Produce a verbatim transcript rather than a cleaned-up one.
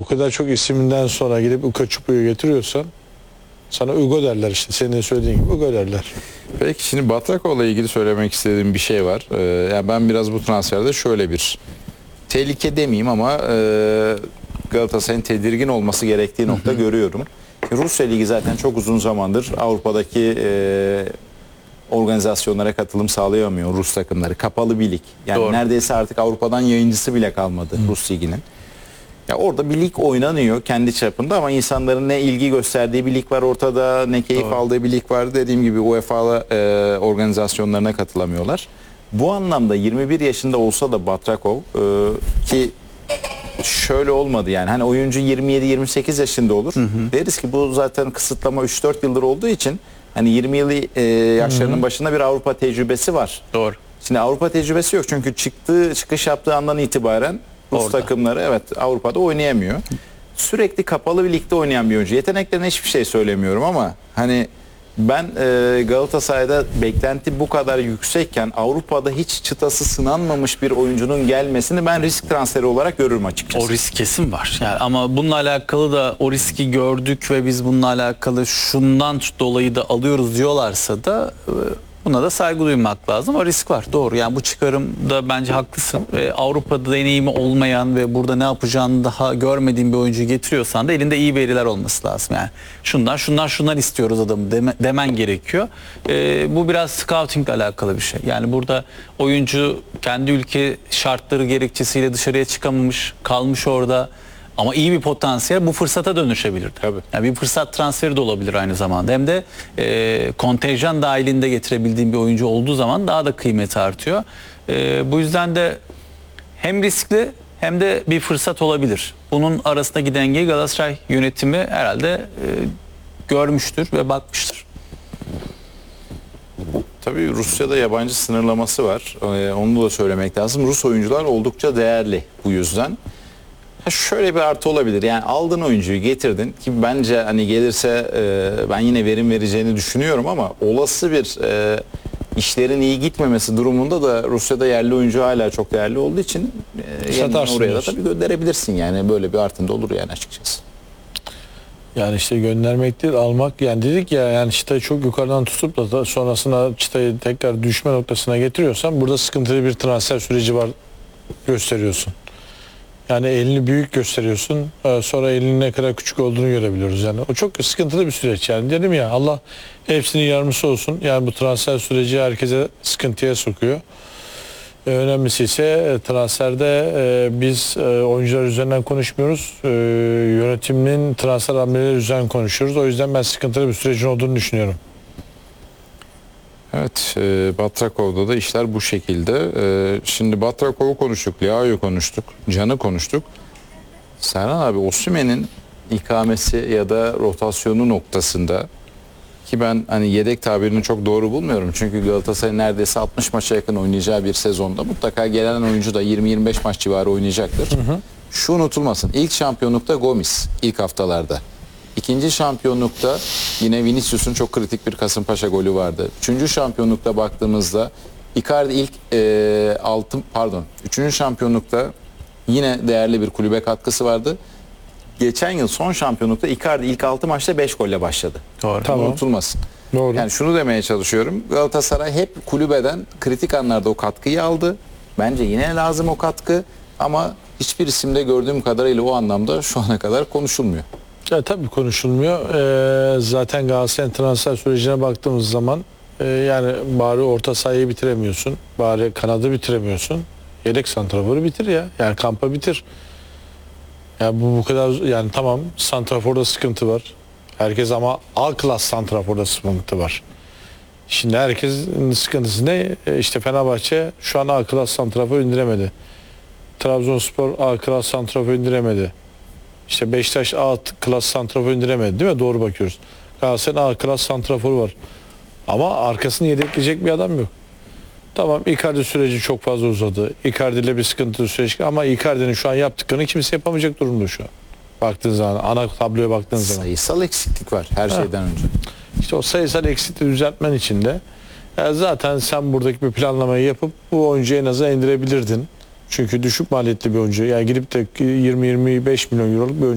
kadar çok isiminden sonra gidip Ukaçupu'yu getiriyorsan sana Ugo derler işte. Senin de söylediğin gibi Ugo derler. Peki şimdi Batrakov'la ilgili söylemek istediğim bir şey var. Ee, yani ben biraz bu transferde şöyle bir tehlike demeyeyim ama e, Galatasaray'ın tedirgin olması gerektiği nokta görüyorum. Rusya Ligi zaten çok uzun zamandır Avrupa'daki e, organizasyonlara katılım sağlayamıyor Rus takımları. Kapalı bir lig. Yani Doğru. neredeyse artık Avrupa'dan yayıncısı bile kalmadı Hı. Rus Ligi'nin. Ya orada bir lig oynanıyor kendi çapında ama insanların ne ilgi gösterdiği bir lig var ortada, ne keyif Doğru. aldığı bir lig var. Dediğim gibi UEFA e, organizasyonlarına katılamıyorlar. Bu anlamda yirmi bir yaşında olsa da Batrakov e, ki şöyle olmadı yani hani oyuncu yirmi yedi yirmi sekiz yaşında olur. Hı hı. Deriz ki bu zaten kısıtlama üç dört yıldır olduğu için hani yirmi yıl e, yaşlarının hı hı. başında bir Avrupa tecrübesi var. Doğru. Şimdi Avrupa tecrübesi yok çünkü çıktığı çıkış yaptığı andan itibaren Rus Orada. takımları evet Avrupa'da oynayamıyor. Sürekli kapalı bir ligde oynayan bir oyuncu. Yeteneklerine hiçbir şey söylemiyorum ama hani ben e, Galatasaray'da beklenti bu kadar yüksekken Avrupa'da hiç çıtası sınanmamış bir oyuncunun gelmesini ben risk transferi olarak görürüm açıkçası. O risk kesin var. Yani ama bununla alakalı da o riski gördük ve biz bununla alakalı şundan dolayı da alıyoruz diyorlarsa da buna da saygı duymak lazım. O risk var. Doğru. Yani bu çıkarımda bence haklısın. Ve Avrupa'da deneyimi olmayan ve burada ne yapacağını daha görmediğin bir oyuncuyu getiriyorsan da elinde iyi veriler olması lazım. Yani şundan şundan şundan istiyoruz adamı deme, demen gerekiyor. Ee, bu biraz scouting ile alakalı bir şey. Yani burada oyuncu kendi ülke şartları gerekçesiyle dışarıya çıkamamış, kalmış orada. Ama iyi bir potansiyel bu fırsata dönüşebilir. Tabii. Yani bir fırsat transferi de olabilir aynı zamanda. Hem de e, kontenjan dahilinde getirebildiğin bir oyuncu olduğu zaman daha da kıymeti artıyor. E, bu yüzden de hem riskli hem de bir fırsat olabilir. Bunun arasındaki dengeyi Galatasaray yönetimi herhalde e, görmüştür ve bakmıştır. Tabii Rusya'da yabancı sınırlaması var. Ee, onu da söylemek lazım. Rus oyuncular oldukça değerli bu yüzden. Şöyle bir artı olabilir. Yani aldığın oyuncuyu getirdin ki bence hani gelirse e, ben yine verim vereceğini düşünüyorum ama olası bir e, işlerin iyi gitmemesi durumunda da Rusya'da yerli oyuncu hala çok değerli olduğu için e, oraya da tabii gönderebilirsin yani böyle bir artın da olur yani açıkçası. Yani işte göndermek değil almak yani dedik ya yani çıtayı çok yukarıdan tutup da sonrasında çıtayı tekrar düşme noktasına getiriyorsan burada sıkıntılı bir transfer süreci var gösteriyorsun. Yani elini büyük gösteriyorsun. Sonra elinin ne kadar küçük olduğunu görebiliyoruz. Yani o çok sıkıntılı bir süreç. Yani dedim ya Allah hepsinin yardımcısı olsun. Yani bu transfer süreci herkese sıkıntıya sokuyor. Ee, önemlisi ise transferde e, biz e, oyuncular üzerinden konuşmuyoruz. E, yönetimin transfer hamleleri üzerinden konuşuyoruz. O yüzden ben sıkıntılı bir sürecin olduğunu düşünüyorum. Evet, e, Batrakov'da da işler bu şekilde. E, şimdi Batrakov'u konuştuk, Leao'yu konuştuk, Can'ı konuştuk. Serhan abi Osimhen'in ikamesi ya da rotasyonu noktasında ki ben hani yedek tabirini çok doğru bulmuyorum. Çünkü Galatasaray neredeyse altmış maça yakın oynayacağı bir sezonda mutlaka gelen oyuncu da yirmi yirmi beş maç civarı oynayacaktır. Hı hı. Şu unutulmasın, ilk şampiyonlukta Gomis ilk haftalarda. İkinci şampiyonlukta yine Vinicius'un çok kritik bir Kasımpaşa golü vardı. Üçüncü şampiyonlukta baktığımızda Icardi ilk e, altı pardon. Üçüncü şampiyonlukta yine değerli bir kulübe katkısı vardı. Geçen yıl son şampiyonlukta Icardi ilk altı maçta beş golle başladı. Doğru. Tamam. Unutulmasın. Doğru. Yani şunu demeye çalışıyorum. Galatasaray hep kulübeden kritik anlarda o katkıyı aldı. Bence yine lazım o katkı ama hiçbir isimde gördüğüm kadarıyla o anlamda şu ana kadar konuşulmuyor. Ya tabii konuşulmuyor. Ee, zaten Galatasaray'ın transfer sürecine baktığımız zaman e, yani bari orta sahayı bitiremiyorsun. Bari kanadı bitiremiyorsun. Yedek santraforu bitir ya. Yani kampa bitir. Ya bu bu kadar yani tamam santraforda sıkıntı var. Herkes ama A klas santraforda sıkıntı var. Şimdi herkesin sıkıntısı ne? E işte Fenerbahçe şu an A klas santrafor indiremedi. Trabzonspor A klas santrafor indiremedi. İşte Beşiktaş A klas santrafor indiremedi değil mi? Doğru bakıyoruz. Galatasaray'ın A klas santraforu var. Ama arkasını yedekleyecek bir adam yok. Tamam Icardi süreci çok fazla uzadı. Icardi ile bir sıkıntılı süreç ama Icardi'nin şu an yaptıklarını kimse yapamayacak durumda şu an. Baktığın zaman ana tabloya baktığın zaman. Sayısal eksiklik var her ha. şeyden önce. İşte o sayısal eksikliği düzeltmen için de yani zaten sen buradaki bir planlamayı yapıp bu oyuncuyu en azından indirebilirdin. Çünkü düşük maliyetli bir oyuncu. Yani gidip de yirmi yirmi beş milyon euroluk bir oyuncu